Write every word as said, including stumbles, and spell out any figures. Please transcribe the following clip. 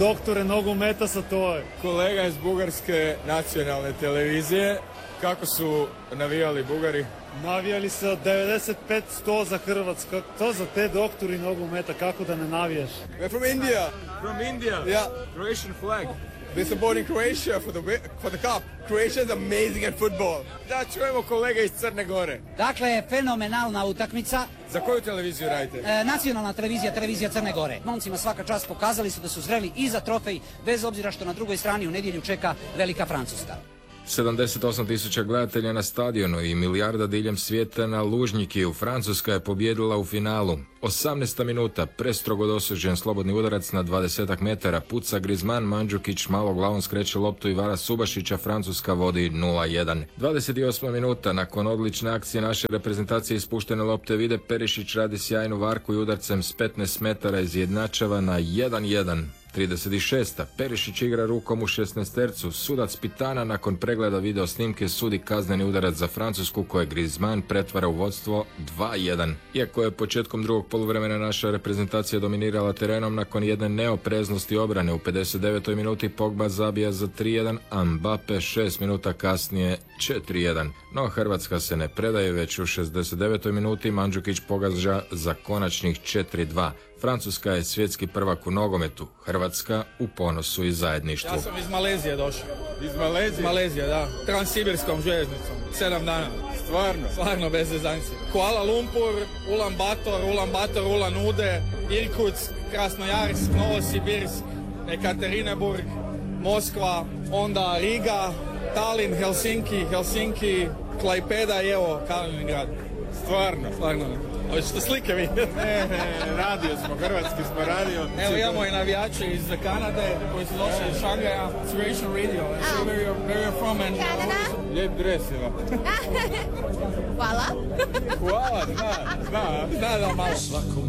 doktore nogometa sa toje. Kolega iz bugarske nacionalne televizije. Kako su navijali Bugari? Navijali se od devedeset pet sto za Hrvatsku. To za te doktori nogometa, kako da ne navijaš? We're from India. From India? Yeah. Croatian flag. We're supporting Croatia for the, for the cup. Croatia is amazing at football. Da, čujemo kolega iz Crne Gore. Dakle, fenomenalna utakmica. Za koju televiziju radite? E, nacionalna televizija, televizija Crne Gore. Momcima svaka čast, pokazali su da su zreli i za trofej, bez obzira što na drugoj strani u nedjelju čeka velika Francuska. sedamdeset osam tisuća gledatelja na stadionu i milijarda diljem svijeta na Lužnjikiju. Francuska je pobjedila u finalu. osamnaesta minuta, prestrogo dosuđen slobodni udarac na dvadesetak metara. Puca Griezmann, Mandžukić malo glavom skreće loptu i vara Subašića. Francuska vodi nula jedan. dvadeset osma minuta, nakon odlične akcije naše reprezentacije ispuštene lopte vide Perišić radi sjajnu varku i udarcem s petnaest metara izjednačava na jedan jedan. trideset šesta. Perišić igra rukom u šesnaestercu. Sudac Pitana nakon pregleda video snimke sudi kazneni udarac za Francusku koje Griezmann pretvara u vodstvo dva jedan. Iako je početkom drugog poluvremena naša reprezentacija dominirala terenom, nakon jedne neopreznosti obrane u pedeset devetoj minuti Pogba zabija za tri jedan, a Mbappe šest minuta kasnije četiri jedan. No Hrvatska se ne predaje, već u šezdeset devetoj minuti Mandžukić pogađa za konačnih četiri dva. Francuska je svjetski prvak u nogometu, Hrvatska u ponosu i zajedništvu. Ja sam iz Malezije došao. Iz Malezije? Iz Malezije, da. Transsibirskom željeznicom. Sedam dana. Stvarno? Stvarno, bez zezanci. Kuala Lumpur, Ulan Bator, Ulan Bator, Ulan Ude, Irkutsk, Krasnojarsk, Novosibirsk, Ekaterinburg, Moskva, onda Riga, Tallinn, Helsinki, Helsinki, Klaipeda i evo Kaliningrad. Stvarno? Stvarno. Hoćete slike vidjeti? Ne, ne, radio smo, hrvatski smo radio. Evo imamo i navijače iz Kanade koji su došli iz Šangaja. Inspiration Radio. So where you're, where you're from and... Canada? Lijep dres ima. Hvala. Hvala, zna, zna. Da, da, malo.